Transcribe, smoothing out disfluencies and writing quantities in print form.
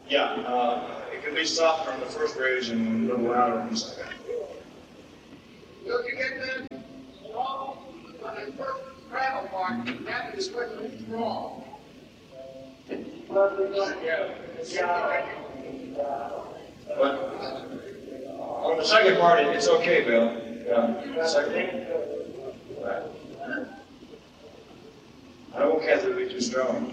Yeah, it can be softer on the first bridge and a little louder on the second. Look, you get that? On the first gravel part, that is what is wrong. But on the second part, it's okay, Bill. Yeah, second. Right. I don't want Kathy to be too strong.